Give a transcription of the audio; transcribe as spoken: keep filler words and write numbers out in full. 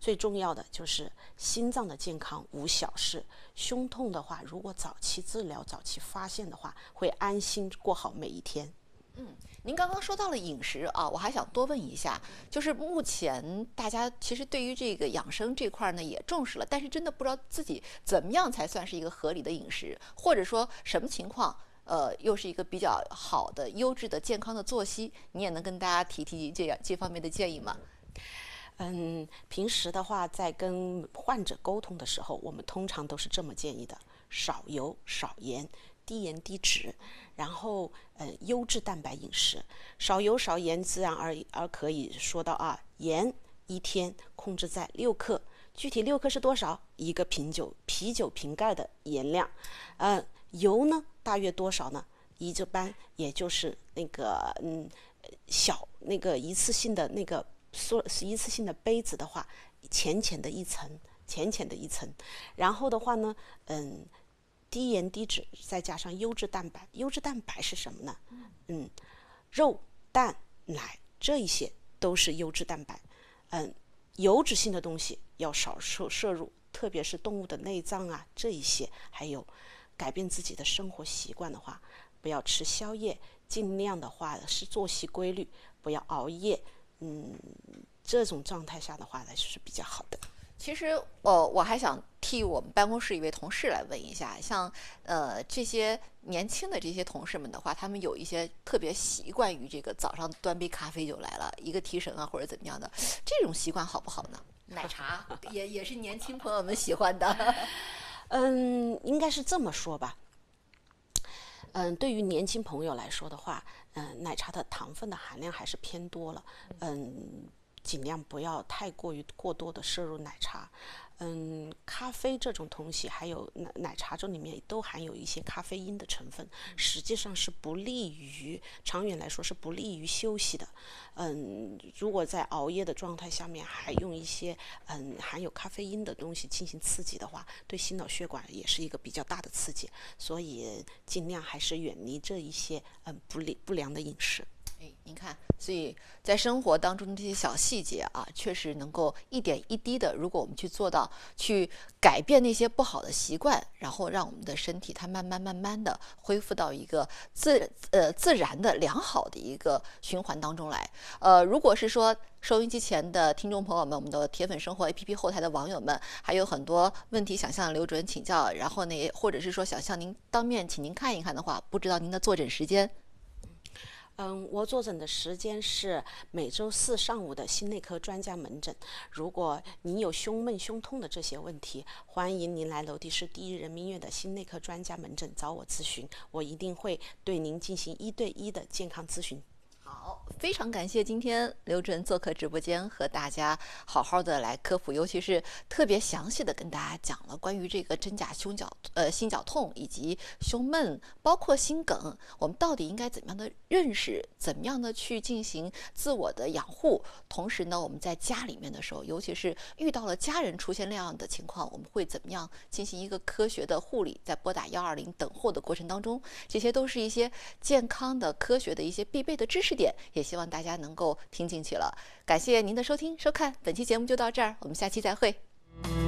最重要的就是心脏的健康无小事，胸痛的话，如果早期治疗、早期发现的话，会安心过好每一天。 嗯，您刚刚说到了饮食啊，我还想多问一下，就是目前大家其实对于这个养生这块呢也重视了，但是真的不知道自己怎么样才算是一个合理的饮食，或者说什么情况，呃，又是一个比较好的、优质的、健康的作息，你也能跟大家提提这样这方面的建议吗？ 嗯，平时的话，在跟患者沟通的时候，我们通常都是这么建议的：少油、少盐。低盐低脂，然后呃优质蛋白饮食，少油少盐，自然而而可以说到啊，盐一天控制在六克，具体六克是多少？一个啤酒啤酒瓶盖的盐量，呃油呢大约多少呢？一般也就是那个嗯小那个一次性的那个塑一次性的杯子的话，浅浅的一层，浅浅的一层，然后的话呢，嗯。低盐低脂，再加上优质蛋白。优质蛋白是什么呢？嗯，肉、蛋、奶这一些都是优质蛋白。嗯，油脂性的东西要少摄摄入，特别是动物的内脏啊这一些。还有，改变自己的生活习惯的话，不要吃宵夜，尽量的话是作息规律，不要熬夜。嗯，这种状态下的话呢是比较好的。 其实，呃，我还想替我们办公室一位同事来问一下，像呃这些年轻的这些同事们的话，他们有一些特别习惯于这个早上端杯咖啡就来了，一个提神啊或者怎么样的，这种习惯好不好呢？奶茶也也是年轻朋友们喜欢的。 嗯，应该是这么说吧。嗯，对于年轻朋友来说的话，嗯，奶茶的糖分的含量还是偏多了。嗯。尽量不要太过于过多的摄入奶茶，嗯，咖啡这种东西，还有奶奶茶这里面都含有一些咖啡因的成分，实际上是不利于长远来说是不利于休息的。嗯，如果在熬夜的状态下面还用一些嗯含有咖啡因的东西进行刺激的话，对心脑血管也是一个比较大的刺激，所以尽量还是远离这一些嗯不利不良的饮食。 哎，您看，所以在生活当中的这些小细节啊，确实能够一点一滴的，如果我们去做到，去改变那些不好的习惯，然后让我们的身体它慢慢慢慢的恢复到一个自呃自然的良好的一个循环当中来。呃，如果是说收音机前的听众朋友们，我们的铁粉生活 A P P 后台的网友们，还有很多问题想向刘主任请教，然后呢，或者是说想向您当面请您看一看的话，不知道您的坐诊时间？ 嗯，我坐诊的时间是每周四上午的心内科专家门诊。如果您有胸闷、胸痛的这些问题，欢迎您来娄地市第一人民医院的心内科专家门诊找我咨询，我一定会对您进行一对一的健康咨询。 好，非常感谢今天刘主任做客直播间，和大家好好的来科普，尤其是特别详细的跟大家讲了关于这个真假胸绞呃心绞痛以及胸闷，包括心梗，我们到底应该怎么样的认识，怎么样的去进行自我的养护。同时呢，我们在家里面的时候，尤其是遇到了家人出现那样的情况，我们会怎么样进行一个科学的护理？在拨打幺二零等候的过程当中，这些都是一些健康的、科学的一些必备的知识点，也希望大家能够听进去了。感谢您的收听收看，本期节目就到这儿，我们下期再会。